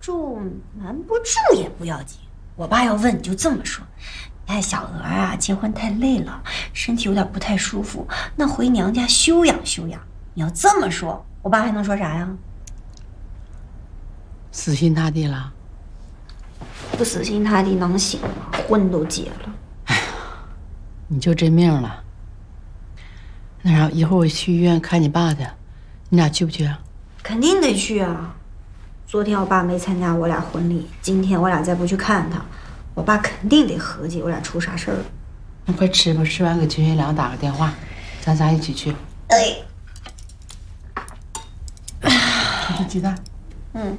住瞒不住也不要紧。我爸要问你就这么说。你看小娥啊，结婚太累了，身体有点不太舒服，那回娘家休养休养。你要这么说，我爸还能说啥呀？ 死心塌地了？ 不死心塌地能行吗？婚都结了。 哎呀，你就这命了。那啥，一会儿我去医院看你爸去，你俩去不去啊？ 肯定得去啊！昨天我爸没参加我俩婚礼，今天我俩再不去看他，我爸肯定得合计我俩出啥事儿了。 那快吃吧，吃完给军学良打个电话，咱仨一起去。 哎， 吃鸡蛋。 嗯。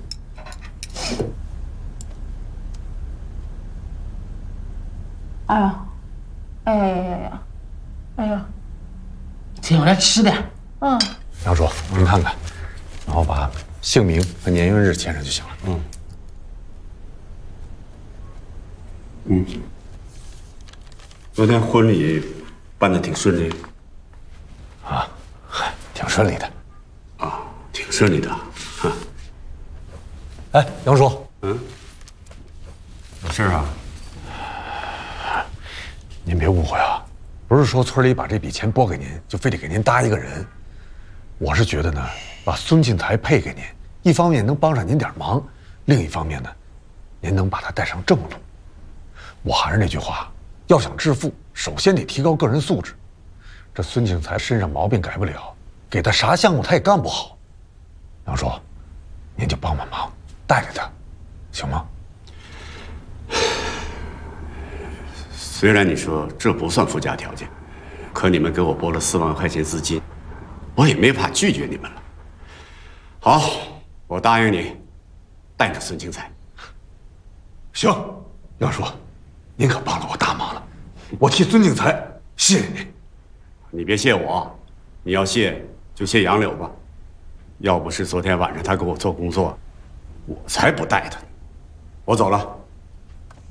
哎呀，哎呀呀呀，哎呀！ 请我来吃的。 嗯。 杨叔，您看看，然后把姓名和年月日签上就行了。 昨天婚礼办得挺顺利啊，嗨，挺顺利的。 啊，挺顺利的。哈。 哎，杨叔， 有事啊？ 您别误会啊，不是说村里把这笔钱拨给您，就非得给您搭一个人。我是觉得呢，把孙庆才配给您，一方面能帮上您点忙，另一方面呢，您能把他带上正路。我还是那句话，要想致富，首先得提高个人素质。这孙庆才身上毛病改不了，给他啥项目他也干不好。杨叔，您就帮帮忙，带着他，行吗？ 虽然你说这不算附加条件，可你们给我拨了4万块钱资金，我也没法拒绝你们了。好，我答应你，带着孙庆才。 行，杨叔，您可帮了我大忙了，我替孙庆才谢谢您。 你别谢我，你要谢就谢杨柳吧。要不是昨天晚上他给我做工作，我才不带他呢。我走了。